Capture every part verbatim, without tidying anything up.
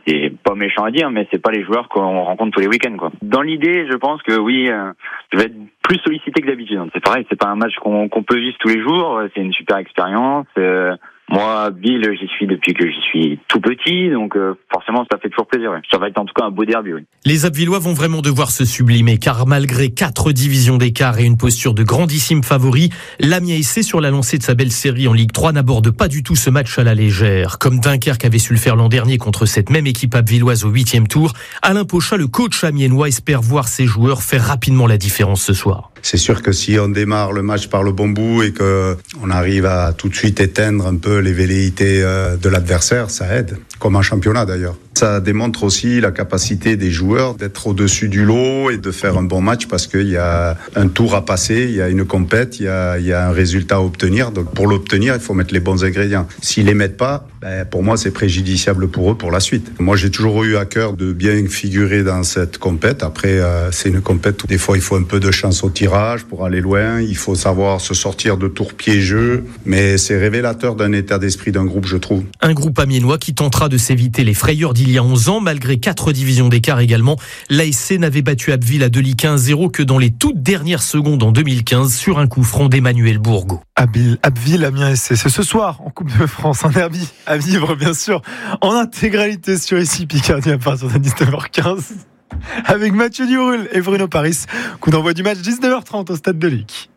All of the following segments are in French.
c'est pas méchant à dire, mais c'est pas les joueurs qu'on rencontre tous les week-ends, quoi. Dans l'idée, je pense que oui, euh, je vais être plus sollicité que d'habitude. C'est pareil, c'est pas un match qu'on, qu'on peut vivre tous les jours. C'est une super expérience. Euh, Moi, Bill, j'y suis depuis que j'y suis tout petit, donc euh, forcément, ça fait toujours plaisir. Oui. Ça va être en tout cas un beau derby. Oui. Les Abbvillois vont vraiment devoir se sublimer, car malgré quatre divisions d'écart et une posture de grandissime favori, l'Amiens S C, sur la lancée de sa belle série en Ligue trois, n'aborde pas du tout ce match à la légère. Comme Dunkerque avait su le faire l'an dernier contre cette même équipe abbvilloise au huitième tour, Alain Pochat, le coach amiénois, espère voir ses joueurs faire rapidement la différence ce soir. C'est sûr que si on démarre le match par le bon bout et qu'on arrive à tout de suite éteindre un peu les velléités de l'adversaire, ça aide, comme en championnat d'ailleurs. Ça démontre aussi la capacité des joueurs d'être au-dessus du lot et de faire un bon match parce qu'il y a un tour à passer, il y a une compète, il y a, il y a un résultat à obtenir. Donc pour l'obtenir, il faut mettre les bons ingrédients. S'ils les mettent pas, ben pour moi c'est préjudiciable pour eux pour la suite. Moi j'ai toujours eu à cœur de bien figurer dans cette compète. Après euh, c'est une compète où des fois il faut un peu de chance au tirage pour aller loin. Il faut savoir se sortir de tours piégeux, mais c'est révélateur d'un état d'esprit d'un groupe, je trouve. Un groupe amiénois qui tentera de s'éviter les frayeurs d'il y a onze ans, malgré quatre divisions d'écart également. L'A S C n'avait battu Abbeville à Delic un zéro que dans les toutes dernières secondes en deux mille quinze sur un coup franc d'Emmanuel Bourgault. Abbeville, Abbeville, Amiens S C, c'est ce soir en Coupe de France, un derby à vivre bien sûr en intégralité sur ici Picardie à partir de dix-neuf heures quinze avec Mathieu Durulle et Bruno Paris. Coup d'envoi du match dix-neuf heures trente au stade de Delic.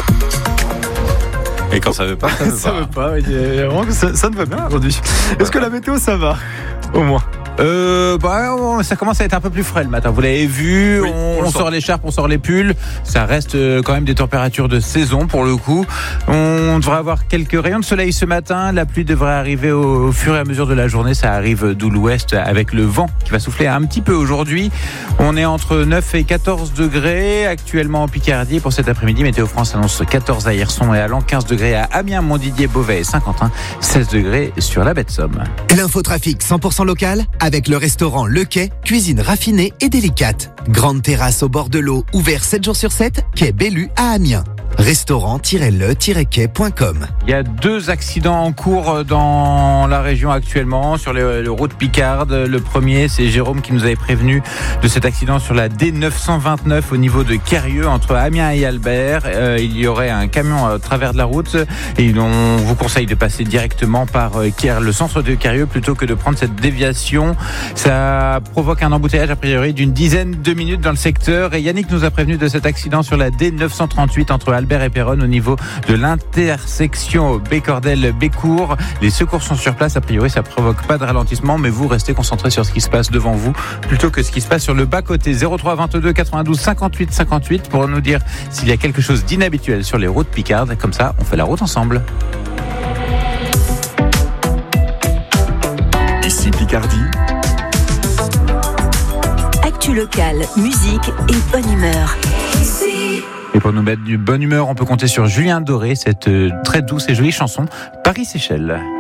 Et quand ça veut pas, ça veut ça pas. Veut pas oui, ça, ça ne va bien aujourd'hui. Est-ce que la météo ça va au moins? Euh, bah, ça commence à être un peu plus frais le matin. Vous l'avez vu, oui, on, on, on sort l'écharpe, on sort les pulls. Ça reste quand même des températures de saison pour le coup. On devrait avoir quelques rayons de soleil ce matin. La pluie devrait arriver au, au fur et à mesure de la journée. Ça arrive d'où l'ouest avec le vent qui va souffler un petit peu aujourd'hui. On est entre neuf et quatorze degrés actuellement en Picardie. Pour cet après-midi, Météo France annonce quatorze à Hirson et à Lens, quinze degrés à Amiens, Montdidier, Beauvais et Saint-Quentin, seize degrés sur la baie de Somme. L'infotrafic cent pour cent local avec le restaurant Le Quai, cuisine raffinée et délicate. Grande terrasse au bord de l'eau, ouvert sept jours sur sept, quai Bellu à Amiens. restaurant tiret le tiret quai point com. Il y a deux accidents en cours dans la région actuellement sur les, les routes Picarde. Le premier, c'est Jérôme qui nous avait prévenu de cet accident sur la D neuf cent vingt-neuf au niveau de Quérieux entre Amiens et Albert. Euh, il y aurait un camion à travers de la route et on vous conseille de passer directement par le centre de Quérieux plutôt que de prendre cette déviation. Ça provoque un embouteillage a priori d'une dizaine de minutes dans le secteur et Yannick nous a prévenu de cet accident sur la D neuf cent trente-huit entre Albert et Péronne au niveau de l'intersection Bécordel-Bécourt. Les secours sont sur place. A priori, ça provoque pas de ralentissement, mais vous restez concentré sur ce qui se passe devant vous plutôt que ce qui se passe sur le bas-côté. zéro trois vingt-deux quatre-vingt-douze cinquante-huit cinquante-huit pour nous dire s'il y a quelque chose d'inhabituel sur les routes Picardes. Comme ça, on fait la route ensemble. Ici Picardie. Actu locale, musique et bonne humeur. Et pour nous mettre du bonne humeur, on peut compter sur Julien Doré, cette très douce et jolie chanson Paris-Séchelles.